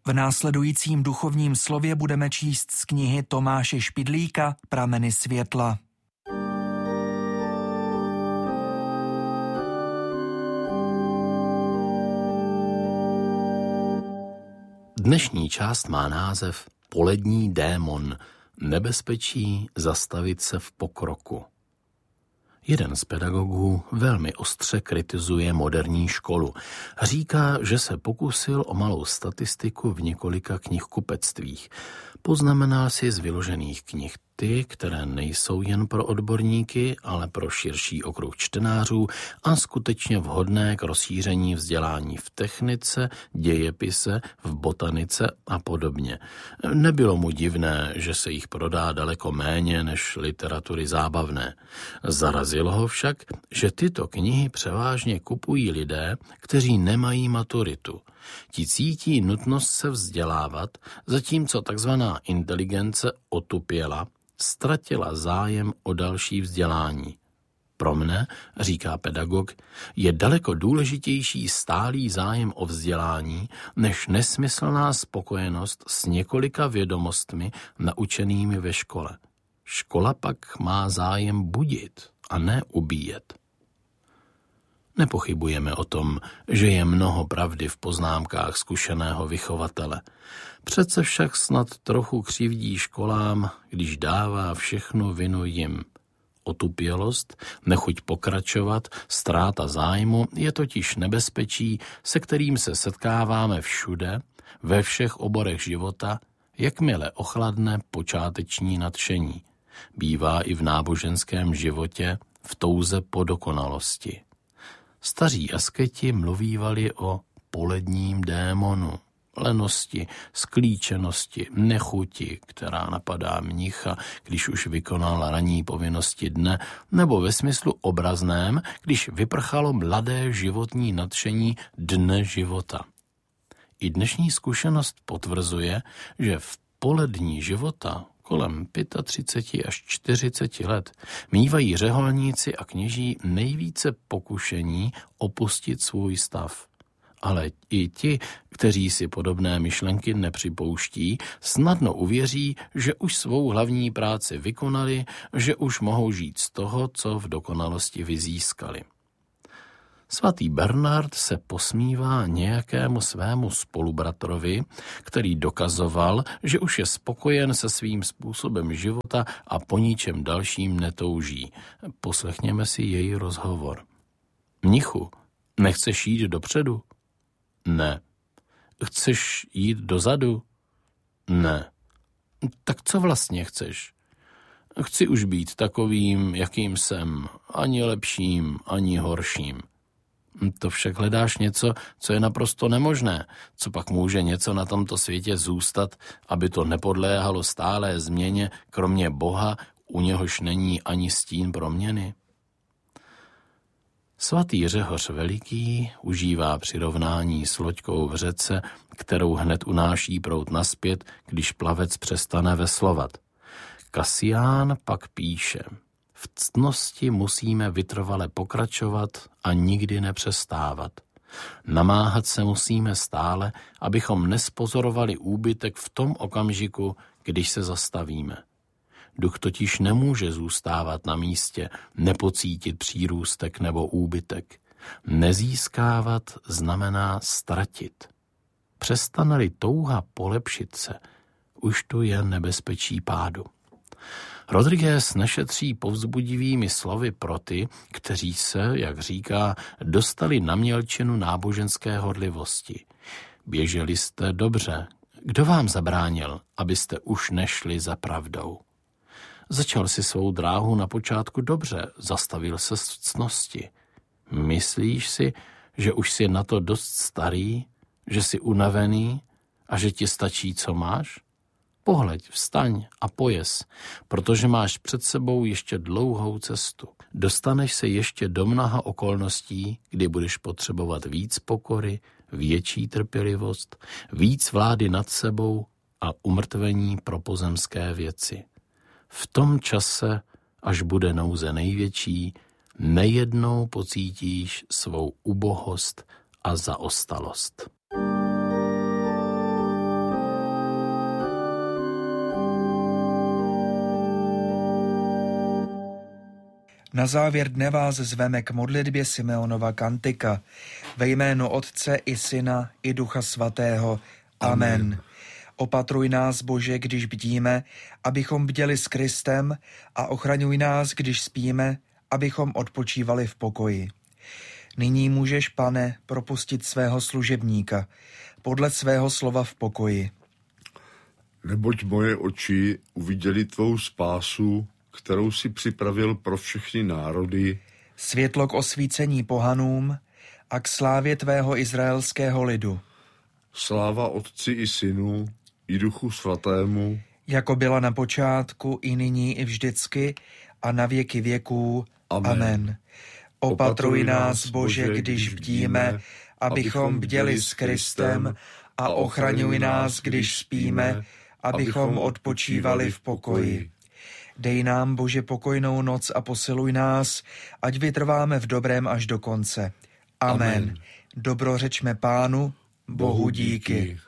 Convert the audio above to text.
V následujícím duchovním slově budeme číst z knihy Tomáše Špidlíka Prameny světla. Dnešní část má název Polední démon, nebezpečí zastavit se v pokroku. Jeden z pedagogů velmi ostře kritizuje moderní školu. Říká, že se pokusil o malou statistiku v několika knihkupectvích. Poznamenal si z vyložených knih ty, které nejsou jen pro odborníky, ale pro širší okruh čtenářů a skutečně vhodné k rozšíření vzdělání v technice, dějepise, v botanice a podobně. Nebylo mu divné, že se jich prodá daleko méně než literatury zábavné. Zarazilo ho však, že tyto knihy převážně kupují lidé, kteří nemají maturitu. Ti cítí nutnost se vzdělávat, zatímco takzvaná inteligence otupěla, ztratila zájem o další vzdělání. Pro mne, říká pedagog, je daleko důležitější stálý zájem o vzdělání, než nesmyslná spokojenost s několika vědomostmi naučenými ve škole. Škola pak má zájem budit a ne ubíjet. Nepochybujeme o tom, že je mnoho pravdy v poznámkách zkušeného vychovatele. Přece však snad trochu křivdí školám, když dává všechnu vinu jim. Otupělost, nechuť pokračovat, ztráta zájmu je totiž nebezpečí, se kterým se setkáváme všude, ve všech oborech života, jakmile ochladne počáteční nadšení. Bývá i v náboženském životě v touze po dokonalosti. Staří asketi mluvívali o poledním démonu, lenosti, sklíčenosti, nechuti, která napadá mnicha, když už vykonal ranní povinnosti dne, nebo ve smyslu obrazném, když vyprchalo mladé životní nadšení dne života. I dnešní zkušenost potvrzuje, že v polední života kolem 35 až 40 let mívají řeholníci a kněží nejvíce pokušení opustit svůj stav. Ale i ti, kteří si podobné myšlenky nepřipouští, snadno uvěří, že už svou hlavní práci vykonali, že už mohou žít z toho, co v dokonalosti vyzískali. Svatý Bernard se posmívá nějakému svému spolubratrovi, který dokazoval, že už je spokojen se svým způsobem života a po ničem dalším netouží. Poslechněme si její rozhovor. Mnichu, nechceš jít dopředu? Ne. Chceš jít dozadu? Ne. Tak co vlastně chceš? Chci už být takovým, jakým jsem, ani lepším, ani horším. To však hledáš něco, co je naprosto nemožné. Co pak může něco na tomto světě zůstat, aby to nepodléhalo stálé změně, kromě Boha, u něhož není ani stín proměny? Svatý Řehoř Veliký užívá přirovnání s loďkou v řece, kterou hned unáší proud nazpět, když plavec přestane veslovat. Kasián pak píše: v ctnosti musíme vytrvale pokračovat a nikdy nepřestávat. Namáhat se musíme stále, abychom nespozorovali úbytek v tom okamžiku, když se zastavíme. Duch totiž nemůže zůstávat na místě, nepocítit přírůstek nebo úbytek. Nezískávat znamená ztratit. Přestane-li touha polepšit se, už tu je nebezpečí pádu. Rodriguez nešetří povzbudivými slovy pro ty, kteří se, jak říká, dostali na mělčinu náboženské horlivosti. Běželi jste dobře. Kdo vám zabránil, abyste už nešli za pravdou? Začal si svou dráhu na počátku dobře, zastavil se z ctnosti. Myslíš si, že už jsi na to dost starý, že jsi unavený a že ti stačí, co máš? Pohleď, vstaň a pojez, protože máš před sebou ještě dlouhou cestu. Dostaneš se ještě do mnoha okolností, kdy budeš potřebovat víc pokory, větší trpělivost, víc vlády nad sebou a umrtvení pro pozemské věci. V tom čase, až bude nouze největší, nejednou pocítíš svou ubohost a zaostalost. Na závěr dne vás zveme k modlitbě Simeonova kantika. Ve jménu Otce i Syna i Ducha Svatého. Amen. Opatruj nás, Bože, když bdíme, abychom bděli s Kristem, a ochraňuj nás, když spíme, abychom odpočívali v pokoji. Nyní můžeš, Pane, propustit svého služebníka podle svého slova v pokoji. Neboť moje oči uviděly tvou spásu, kterou si připravil pro všechny národy. Světlo k osvícení pohanům a k slávě tvého izraelského lidu. Sláva Otci i Synu i Duchu Svatému, jako byla na počátku, i nyní, i vždycky, a na věky věků. Amen. Opatruj nás, Bože, když bdíme, abychom bděli s Kristem, a ochraňuj nás, když spíme, abychom odpočívali v pokoji. Dej nám, Bože, pokojnou noc a posiluj nás, ať vytrváme v dobrém až do konce. Amen. Dobrořečme Pánu, Bohu díky.